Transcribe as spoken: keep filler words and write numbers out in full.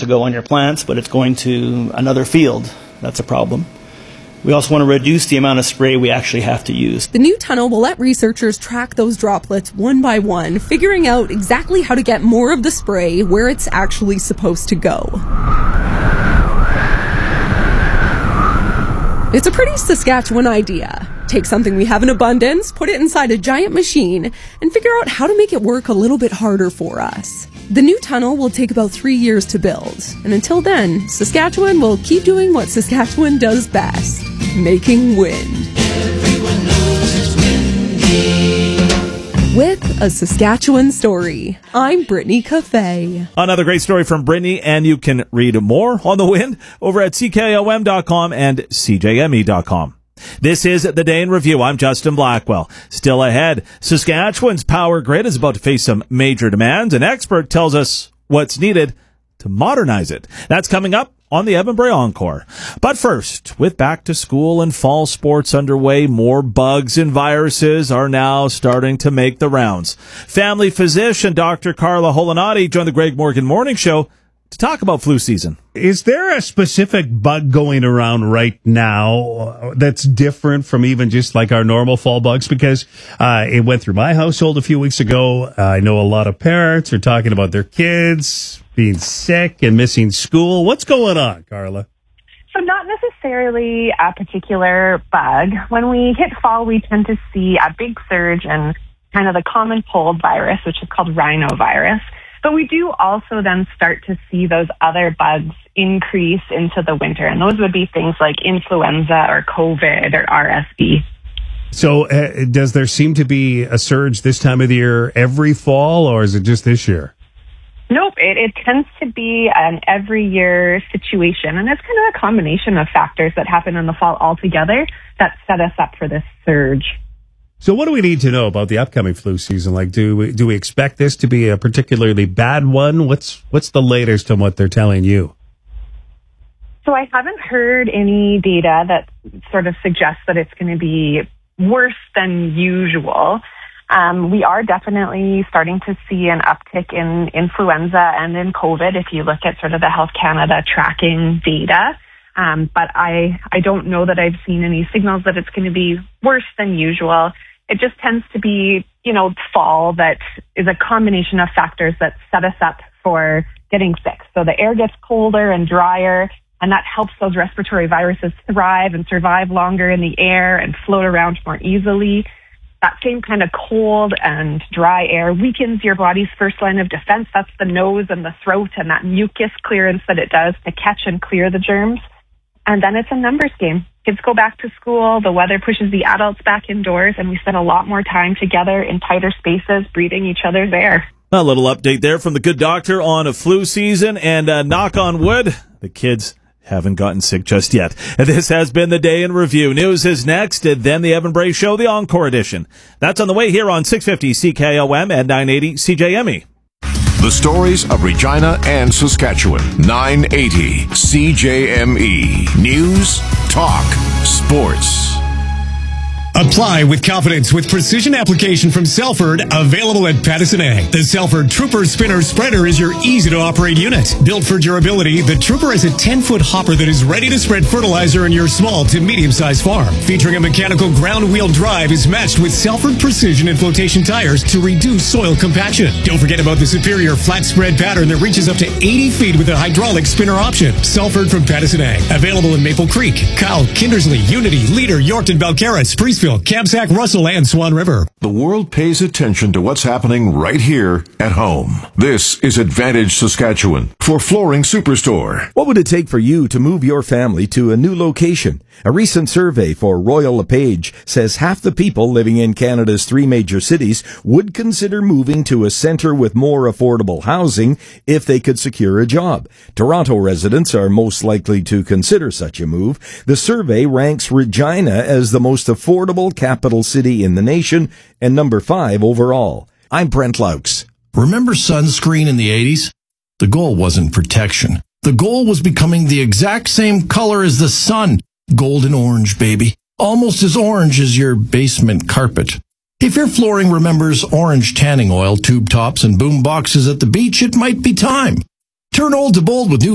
to go on your plants, but it's going to another field. That's a problem. We also want to reduce the amount of spray we actually have to use. The new tunnel will let researchers track those droplets one by one, figuring out exactly how to get more of the spray where it's actually supposed to go. It's a pretty Saskatchewan idea. Take something we have in abundance, put it inside a giant machine, and figure out how to make it work a little bit harder for us. The new tunnel will take about three years to build, and until then, Saskatchewan will keep doing what Saskatchewan does best, making wind. Everyone knows it's windy. With a Saskatchewan story, I'm Brittany Cafe. Another great story from Brittany, and you can read more on the wind over at C K O M dot com and C J M E dot com. This is The Day in Review. I'm Justin Blackwell. Still ahead, Saskatchewan's power grid is about to face some major demands. An expert tells us what's needed to modernize it. That's coming up on the Evan Bray Encore. But first, with back to school and fall sports underway, more bugs and viruses are now starting to make the rounds. Family physician Doctor Carla Holinati joined the Greg Morgan Morning Show to talk about flu season. Is there a specific bug going around right now that's different from even just like our normal fall bugs? Because uh, it went through my household a few weeks ago. Uh, I know a lot of parents are talking about their kids being sick and missing school. What's going on, Carla? So not necessarily a particular bug. When we hit fall, we tend to see a big surge in kind of the common cold virus, which is called rhinovirus. But we do also then start to see those other bugs increase into the winter. And those would be things like influenza or COVID or R S V. So uh, does there seem to be a surge this time of the year every fall, or is it just this year? Nope, it, it tends to be an every year situation. And it's kind of a combination of factors that happen in the fall altogether that set us up for this surge. So what do we need to know about the upcoming flu season? Like, do we, do we expect this to be a particularly bad one? What's what's the latest on what they're telling you? So I haven't heard any data that sort of suggests that it's going to be worse than usual. Um, we are definitely starting to see an uptick in influenza and in COVID if you look at sort of the Health Canada tracking data. Um, but I, I don't know that I've seen any signals that it's going to be worse than usual. It just tends to be, you know, fall that is a combination of factors that set us up for getting sick. So the air gets colder and drier, and that helps those respiratory viruses thrive and survive longer in the air and float around more easily. That same kind of cold and dry air weakens your body's first line of defense. That's the nose and the throat and that mucus clearance that it does to catch and clear the germs. And then it's a numbers game. Kids go back to school, the weather pushes the adults back indoors, and we spend a lot more time together in tighter spaces, breathing each other's air. A little update there from the good doctor on a flu season, and uh, knock on wood, the kids haven't gotten sick just yet. This has been The Day in Review. News is next, and then the Evan Bray Show, the Encore edition. That's on the way here on six fifty C K O M and nine eighty C J M E. The stories of Regina and Saskatchewan. nine eighty C J M E. News, talk, sports. Apply with confidence with precision application from Selford, available at Pattison Ag. The Selford Trooper Spinner Spreader is your easy-to-operate unit. Built for durability, the Trooper has a ten-foot hopper that is ready to spread fertilizer in your small to medium-sized farm. Featuring a mechanical ground-wheel drive, is matched with Selford Precision and Flotation tires to reduce soil compaction. Don't forget about the superior flat spread pattern that reaches up to eighty feet with a hydraulic spinner option. Selford from Pattison Ag. Available in Maple Creek, Kyle, Kindersley, Unity, Leader, Yorkton, Balcarres, Priestfield, Kamsack, Russell, and Swan River. The world pays attention to what's happening right here at home. This is Advantage Saskatchewan for Flooring Superstore. What would it take for you to move your family to a new location? A recent survey for Royal LePage says half the people living in Canada's three major cities would consider moving to a centre with more affordable housing if they could secure a job. Toronto residents are most likely to consider such a move. The survey ranks Regina as the most affordable capital city in the nation and number five overall. I'm Brent Laux. Remember sunscreen in the eighties? The goal wasn't protection. The goal was becoming the exact same color as the sun. Golden orange, baby. Almost as orange as your basement carpet. If your flooring remembers orange tanning oil, tube tops, and boom boxes at the beach, it might be time. Turn old to bold with new